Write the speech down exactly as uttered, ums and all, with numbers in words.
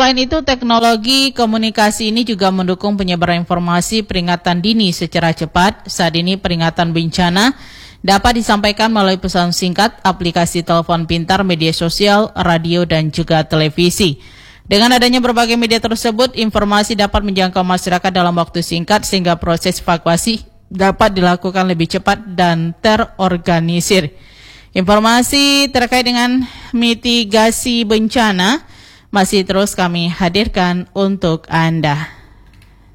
Selain itu, teknologi komunikasi ini juga mendukung penyebaran informasi peringatan dini secara cepat. Saat ini peringatan bencana dapat disampaikan melalui pesan singkat, aplikasi telepon pintar, media sosial, radio, dan juga televisi. Dengan adanya berbagai media tersebut, informasi dapat menjangkau masyarakat dalam waktu singkat sehingga proses evakuasi dapat dilakukan lebih cepat dan terorganisir. Informasi terkait dengan mitigasi bencana masih terus kami hadirkan untuk Anda.